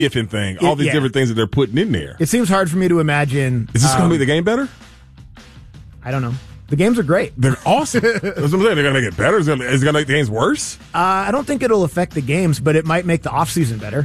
ifing thing, all these different things that they're putting in there. It seems hard for me to imagine. Is this going to make the game better? I don't know. The games are great. They're awesome. That's what I'm saying. They're going to make it better. Is it going to make the games worse? I don't think it'll affect the games, but it might make the offseason better.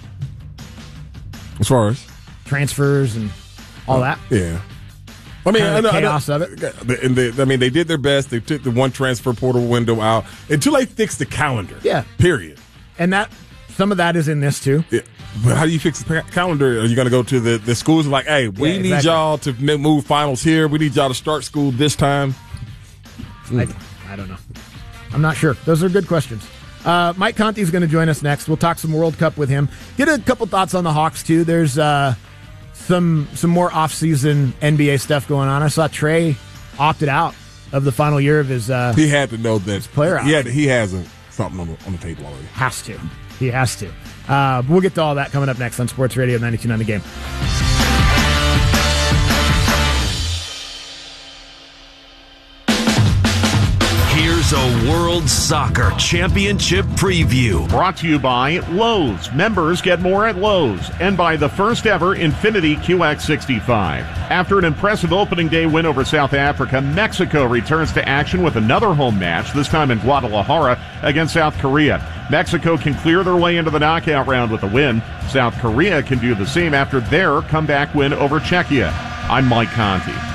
As far as? Transfers and all that. Yeah. I mean, kind of chaos of it. They did their best. They took the one transfer portal window out until they fixed the calendar. Yeah. Period. And some of that is in this, too. Yeah. But how do you fix the calendar? Are you going to go to the schools and like, hey, we need y'all to move finals here. We need y'all to start school this time. I don't know. I'm not sure. Those are good questions. Mike Conti's going to join us next. We'll talk some World Cup with him. Get a couple thoughts on the Hawks, too. There's some more off-season NBA stuff going on. I saw Trey opted out of the final year of his he had to know that player option. He has something on the table already. He has to. We'll get to all that coming up next on Sports Radio 92.9 The Game. Here's a World Soccer Championship preview. Brought to you by Lowe's. Members get more at Lowe's. And by the first ever Infiniti QX65. After an impressive opening day win over South Africa, Mexico returns to action with another home match, this time in Guadalajara against South Korea. Mexico can clear their way into the knockout round with a win. South Korea can do the same after their comeback win over Czechia. I'm Mike Conti.